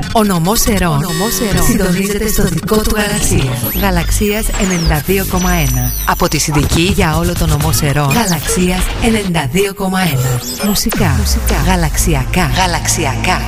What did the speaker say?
Ο νομός Ερών συντονίζεται στο δικό του γαλαξία. Γαλαξίας 92,1. Από τη Συνδική για όλο το νομό Ερών. Γαλαξίας 92,1. Μουσικά. Γαλαξιακά.